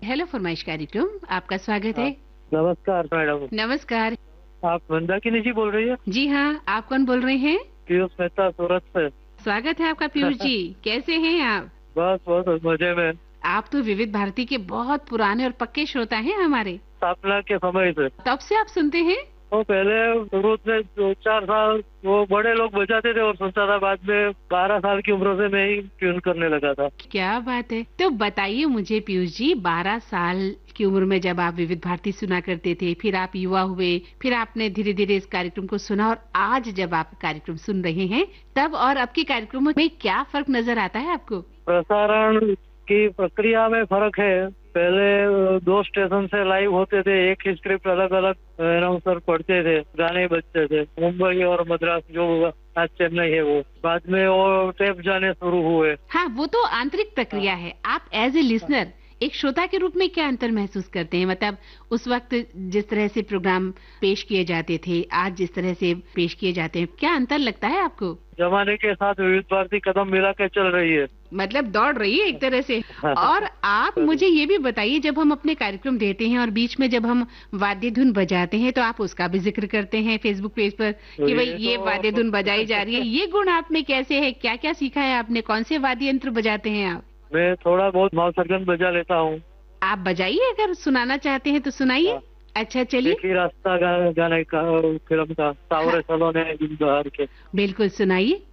Hello फरमाइश कार्यक्रम, आपका स्वागत है। नमस्कार मैडम। नमस्कार। आप मंदाकिनी जी बोल रही है? जी हाँ, आप कौन बोल रहे हैं? पीयूष मेहता सूरत से। स्वागत है आपका पीयूष जी। कैसे हैं आप? बस बहुत मजे में। आप तो विविध भारती के बहुत पुराने और पक्के श्रोता हैं हमारे। स्थापना के समय से। तब से आप सुनते हैं? वो पहले शुरू में 2-4 साल वो बड़े लोग बजाते थे और सुनता था, बाद में 12 साल की उम्र से मैं ही ट्यून करने लगा था। क्या बात है। तो बताइए मुझे पीयूष जी, 12 साल की उम्र में जब आप विविध भारती सुना करते थे, फिर आप युवा हुए, फिर आपने धीरे धीरे इस कार्यक्रम को सुना और आज जब आप कार्यक्रम सुन रहे हैं, तब और अब के कार्यक्रमों में क्या फर्क नजर आता है आपको? प्रसारण की प्रक्रिया में फर्क है। पहले 2 स्टेशन से लाइव होते थे, एक ही स्क्रिप्ट अलग अलग अनाउंसर पढ़ते थे, गाने बजते थे। मुंबई और मद्रास जो आज चेन्नई है, वो बाद में वो टेप जाने शुरू हुए। हाँ, वो तो आंतरिक प्रक्रिया है। आप एज ए लिसनर, एक श्रोता के रूप में क्या अंतर महसूस करते हैं? मतलब उस वक्त जिस तरह से प्रोग्राम पेश किए जाते थे, आज जिस तरह से पेश किए जाते हैं, क्या अंतर लगता है आपको? जमाने के साथ विविध भारती कदम मिला के चल रही है। मतलब दौड़ रही है एक तरह से। और आप मुझे ये भी बताइए, जब हम अपने कार्यक्रम देते हैं और बीच में जब हम वाद्य धुन बजाते हैं, तो आप उसका भी जिक्र करते हैं फेसबुक पेज पर कि भाई ये वाद्य धुन बजाई जा रही है। ये गुण आप में कैसे है? क्या क्या सीखा है आपने? कौन से वाद्य यंत्र बजाते हैं आप? मैं थोड़ा बहुत माउसर्गन बजा लेता हूँ। आप बजाइए, अगर सुनाना चाहते हैं तो सुनाइए। अच्छा चलिए। एक ही रास्ता गाने का फिल्म का सावरे सलोने दिन बहार के। बिल्कुल सुनाइए।